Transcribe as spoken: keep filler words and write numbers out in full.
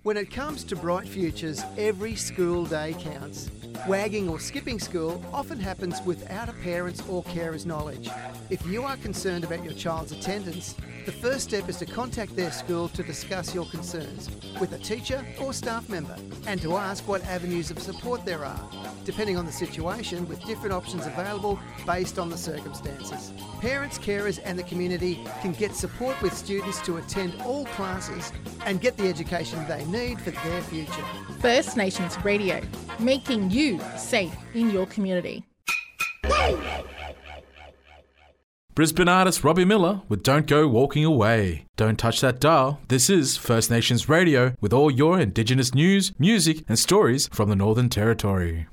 When it comes to bright futures, every school day counts. Wagging or skipping school often happens without a parent's or carer's knowledge. If you are concerned about your child's attendance, the first step is to contact their school to discuss your concerns with a teacher or staff member and to ask what avenues of support there are, depending on the situation, with different options available based on the circumstances. Parents, carers and the community can get support with students to attend all classes and get the education they need for their future. First Nations Radio, making you safe in your community. Brisbane artist Robbie Miller with Don't Go Walking Away. Don't touch that dial. This is First Nations Radio with all your Indigenous news, music and stories from the Northern Territory.